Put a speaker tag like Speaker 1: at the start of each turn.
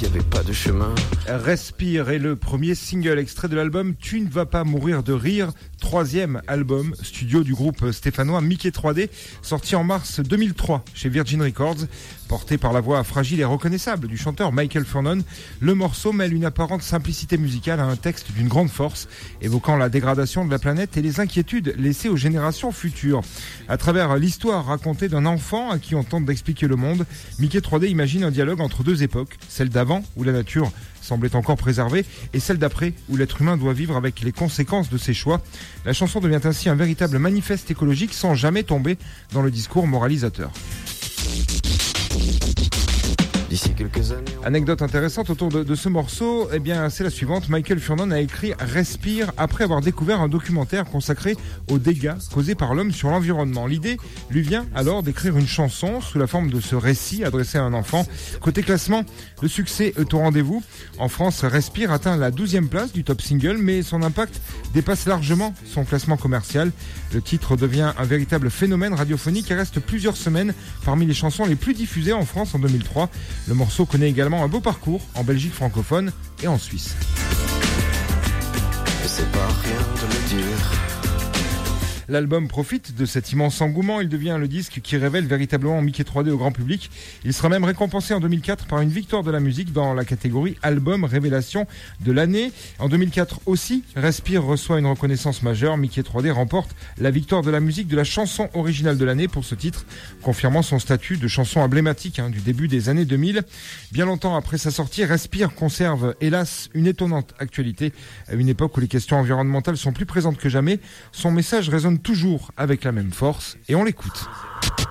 Speaker 1: y avait pas de chemin.
Speaker 2: Respire est le premier single extrait de l'album Tu ne vas pas mourir de rire, troisième album studio du groupe stéphanois Mickey 3D, sorti en mars 2003 chez Virgin Records. Porté par la voix fragile et reconnaissable du chanteur Michael Furnon, le morceau mêle une apparente simplicité musicale à un texte d'une grande force, évoquant la dégradation de la planète et les inquiétudes laissées aux générations futures. À travers l'histoire racontée d'un enfant à qui on tente d'expliquer le monde, Mickey 3D imagine un dialogue entre deux époques, celle d'avant où la nature semblait encore préservée et celle d'après où l'être humain doit vivre avec les conséquences de ses choix. La chanson devient ainsi un véritable manifeste écologique sans jamais tomber dans le discours moralisateur.
Speaker 1: D'ici quelques années...
Speaker 2: Anecdote intéressante autour de ce morceau, eh bien, c'est la suivante. Michael Furnon a écrit Respire après avoir découvert un documentaire consacré aux dégâts causés par l'homme sur l'environnement. L'idée lui vient alors d'écrire une chanson sous la forme de ce récit adressé à un enfant. Côté classement, le succès est au rendez-vous. En France, Respire atteint la 12e place du top single, mais son impact dépasse largement son classement commercial. Le titre devient un véritable phénomène radiophonique et reste plusieurs semaines parmi les chansons les plus diffusées en France en 2003. Le morceau connaît également un beau parcours en Belgique francophone et en Suisse.
Speaker 1: Et c'est pas rien de le dire.
Speaker 2: L'album profite de cet immense engouement. Il devient le disque qui révèle véritablement Mickey 3D au grand public. Il sera même récompensé en 2004 par une victoire de la musique dans la catégorie Album Révélation de l'année. En 2004 aussi, Respire reçoit une reconnaissance majeure. Mickey 3D remporte la victoire de la musique de la chanson originale de l'année pour ce titre, confirmant son statut de chanson emblématique du début des années 2000. Bien longtemps après sa sortie, Respire conserve, hélas, une étonnante actualité. À une époque où les questions environnementales sont plus présentes que jamais, son message résonne toujours avec la même force et on l'écoute.